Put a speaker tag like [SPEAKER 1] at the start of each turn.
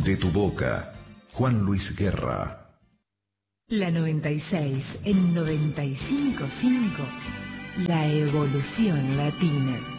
[SPEAKER 1] De tu boca, Juan Luis Guerra.
[SPEAKER 2] La 96 en 95.5, la evolución latina.